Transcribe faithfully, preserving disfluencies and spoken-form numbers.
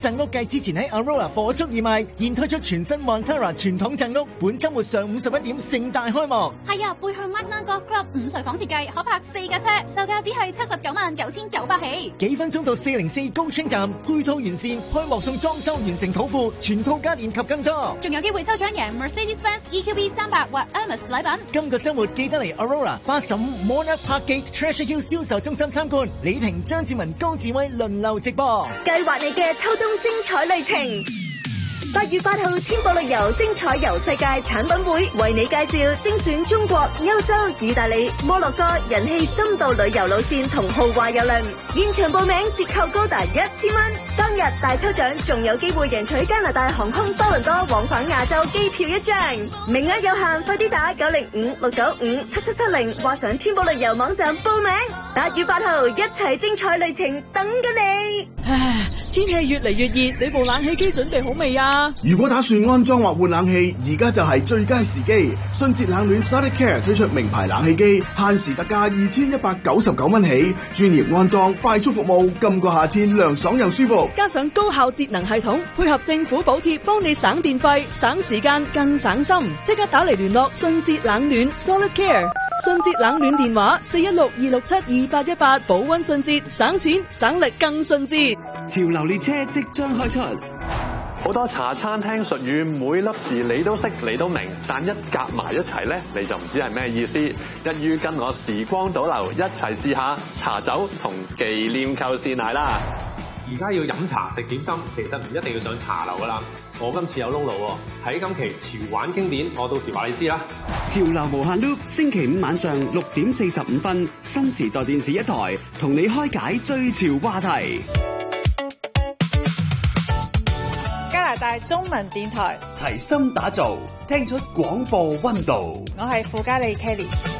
贈屋季之前喺 Aurora 火速義賣，現推出全新 Montara 傳統贈屋，本週末上午十一點盛大開幕。 係啊，背向 Magna Golf Club 五睡房設計，可泊四架車，售價只係七十九萬九千九百起。 幾分鐘到四零四高清站，配套完善，開幕送裝修完成土庫，全套家電及更多。 仲有機會抽獎贏 Mercedes-Benz E Q B 三百或 Hermes 禮品。 今個週末記得嚟 Aurora 八十五 Monarch Park Gate Treasure Hill 銷售中心參觀，李婷、張志文、高志威輪流直播， 計劃你嘅秋冬精彩旅程。八月八號，天博旅遊精彩遊世界產品會為你介紹精選中國、歐洲、意大利、摩洛哥人氣深度旅遊路線同豪華郵輪，現場報名折扣高達一千蚊。當日大抽獎仲有機會贏取加拿大航空多倫多往返亞洲機票一張，名額有限，快啲打九零五六九五七七七零或上天博旅遊網站報名。八月八號一齊精彩旅程等緊你。 唉，天氣越嚟越熱，你部冷氣機準備好未啊？ 如果打算安裝或換冷氣，而家就係最佳時機。迅捷冷暖 Solid Care 推出名牌冷氣機，限時特價二千一百九十九蚊起，專業安裝，快速服務，今個夏天涼爽又舒服。 加上高效節能系統，配合政府補貼，幫你省電費、省時間、更省心。即刻打嚟聯絡迅捷冷暖 Solid Care。迅捷冷暖電話四一六二六七二八一八，保溫迅捷，省錢省力更迅捷。 潮流列車即將開出。 好多茶餐廳術語，每粒字你都識，你都明，但一夾埋一齊呢，你就唔知係咩意思。一於跟我時光倒流，一齊試下茶酒同紀念購鮮奶啦。 而家要飲茶食點心，其實唔一定要上茶樓噶啦。我今次有窿路喎，喺今期潮玩經典，我到時話你知啦。 潮流無限 loop， 星期五晚上六點四十五分，新時代電視一台，同你開解最潮話題。 加拿大中文電台齊心打造，聽出廣播溫度。 我係傅嘉莉 Kelly。